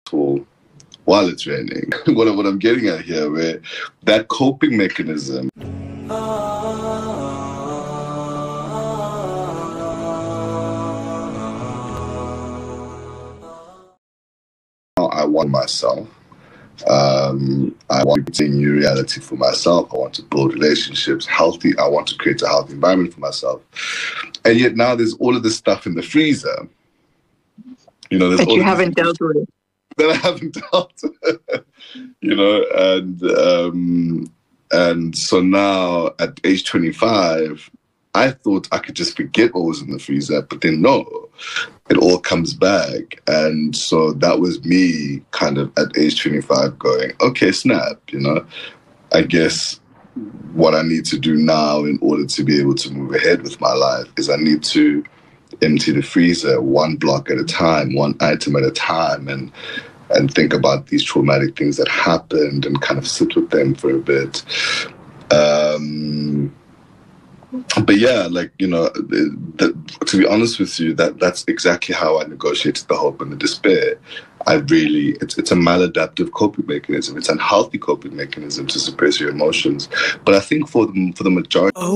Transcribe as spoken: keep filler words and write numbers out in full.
for while it's raining. what, what I'm getting at here, where that coping mechanism. I want myself. Um, I want to create a new reality for myself. I want to build relationships healthy. I want to create a healthy environment for myself. And yet now there's all of this stuff in the freezer. You know, there's that all you of haven't dealt with. That I haven't dealt with. You know, and um, and so now at age twenty-five, I thought I could just forget what was in the freezer, but then no, it all comes back. And so that was me kind of at age twenty-five going, okay, snap, you know, I guess what I need to do now in order to be able to move ahead with my life is I need to empty the freezer one block at a time, one item at a time, and and think about these traumatic things that happened and kind of sit with them for a bit. Um, But yeah, like, you know, the, the, to be honest with you, that that's exactly how I negotiated the hope and the despair. I really, it's it's a maladaptive coping mechanism. It's an unhealthy coping mechanism to suppress your emotions. But I think for the, for the majority... Oh.